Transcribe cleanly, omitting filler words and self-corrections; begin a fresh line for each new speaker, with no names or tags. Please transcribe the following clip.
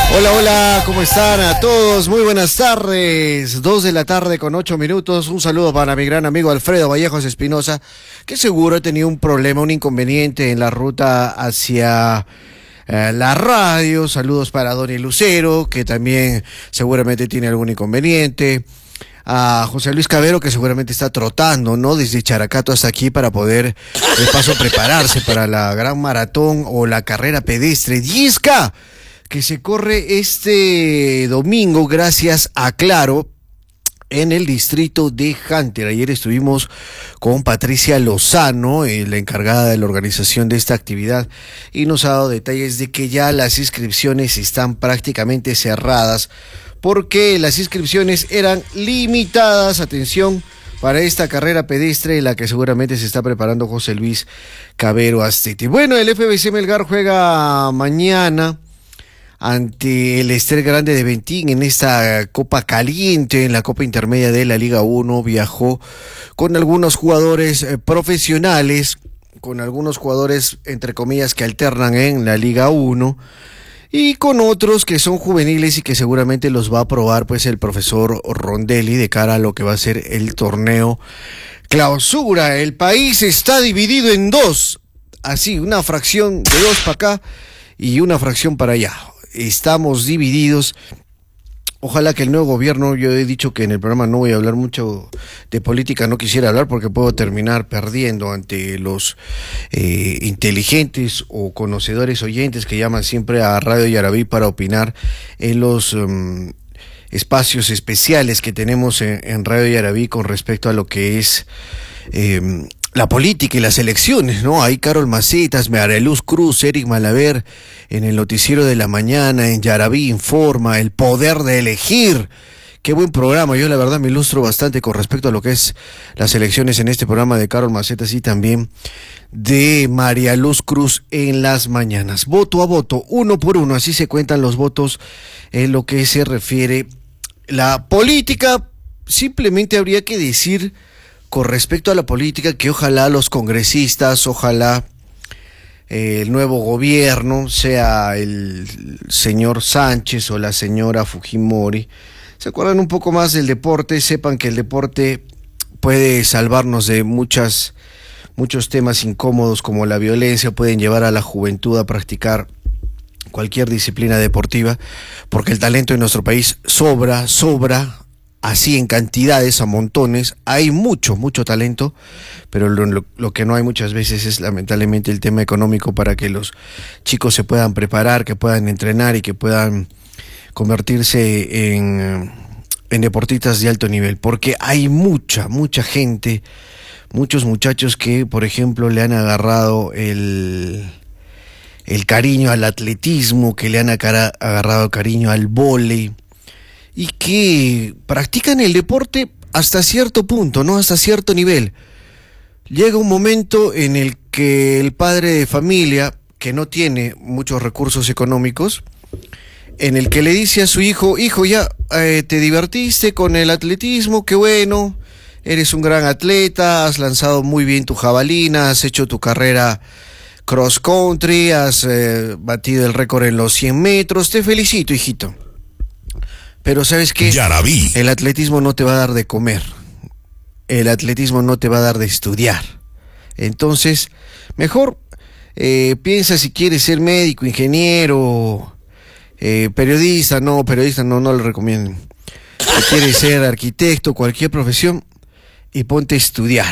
Hola, hola, ¿cómo están a todos? Muy buenas tardes, 2 de la tarde con 8 minutos. Un saludo para mi gran amigo Alfredo Vallejos Espinosa, que seguro ha tenido un problema, un inconveniente en la ruta hacia la radio. Saludos para Donny Lucero, que también seguramente tiene algún inconveniente. A José Luis Cabero, que seguramente está trotando, ¿no? Desde Characato hasta aquí para poder, de paso, prepararse para la gran maratón o la carrera pedestre 10K, que se corre este domingo gracias a Claro en el distrito de Hunter. Ayer estuvimos con Patricia Lozano, la encargada de la organización de esta actividad, y nos ha dado detalles de que ya las inscripciones están prácticamente cerradas, porque las inscripciones eran limitadas, atención, para esta carrera pedestre en la que seguramente se está preparando José Luis Cabero Astete. Bueno, el FBC Melgar juega mañana ante el Ester Grande de Ventín en esta Copa Caliente, en la Copa Intermedia de la Liga 1. Viajó con algunos jugadores profesionales, con algunos jugadores, entre comillas, que alternan en la Liga 1, y con otros que son juveniles y que seguramente los va a probar pues el profesor Rondelli de cara a lo que va a ser el torneo Clausura. El país está dividido en dos, así, una fracción de dos para acá y una fracción para allá. Estamos divididos. Ojalá que el nuevo gobierno, yo he dicho que en el programa no voy a hablar mucho de política, no quisiera hablar porque puedo terminar perdiendo ante los inteligentes o conocedores oyentes que llaman siempre a Radio Yarabí para opinar en los espacios especiales que tenemos en Radio Yarabí con respecto a lo que es la política y las elecciones, ¿no? Ahí Carol Macetas, Mariluz Cruz, Eric Malaver, en el noticiero de la mañana, en Yarabí Informa, El Poder de Elegir. Qué buen programa. Yo la verdad me ilustro bastante con respecto a lo que es las elecciones en este programa de Carol Macetas y también de María Luz Cruz en las mañanas. Voto a voto, uno por uno, así se cuentan los votos en lo que se refiere la política. Simplemente habría que decir con respecto a la política que ojalá los congresistas, ojalá el nuevo gobierno, sea el señor Sánchez o la señora Fujimori, se acuerdan un poco más del deporte, sepan que el deporte puede salvarnos de muchos temas incómodos como la violencia, pueden llevar a la juventud a practicar cualquier disciplina deportiva, porque el talento en nuestro país sobra, así en cantidades, a montones. Hay mucho talento, pero lo que no hay muchas veces es lamentablemente el tema económico para que los chicos se puedan preparar, que puedan entrenar y que puedan convertirse en deportistas de alto nivel, porque hay mucha gente, muchos muchachos que, por ejemplo, le han agarrado el cariño al atletismo, que le han agarrado cariño al vóley, y que practican el deporte hasta cierto punto, ¿no? Hasta cierto nivel. Llega un momento en el que el padre de familia, que no tiene muchos recursos económicos, en el que le dice a su hijo, ya te divertiste con el atletismo, qué bueno, eres un gran atleta, has lanzado muy bien tu jabalina, has hecho tu carrera cross country, has batido el récord en los 100 metros, te felicito, hijito. Pero ¿sabes qué?
Yarabí.
El atletismo no te va a dar de comer. El atletismo no te va a dar de estudiar. Entonces, mejor piensa si quieres ser médico, ingeniero, periodista no lo recomiendo. Si quieres ser arquitecto, cualquier profesión, y ponte a estudiar.